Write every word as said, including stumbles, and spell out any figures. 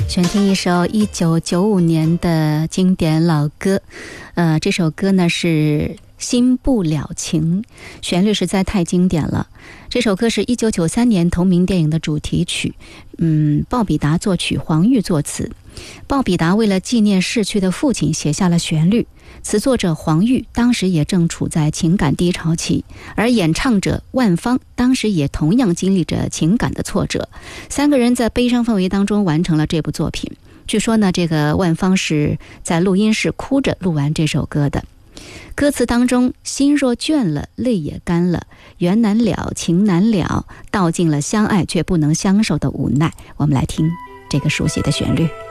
选听一首一九九五年的经典老歌，呃，这首歌呢是心不了情，旋律实在太经典了。这首歌是一九九三年同名电影的主题曲，嗯，鲍比达作曲，黄玉作词。鲍比达为了纪念逝去的父亲写下了旋律，词作者黄玉当时也正处在情感低潮期，而演唱者万芳当时也同样经历着情感的挫折，三个人在悲伤氛围当中完成了这部作品。据说呢，这个万芳是在录音室哭着录完这首歌的。歌词当中，心若倦了，泪也干了，缘难了，情难了，道尽了相爱却不能相守的无奈。我们来听这个熟悉的旋律。